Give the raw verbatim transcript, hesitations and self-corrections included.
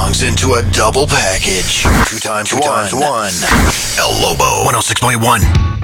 songs into a double package. Two times, two times one. El Lobo, one oh six point one.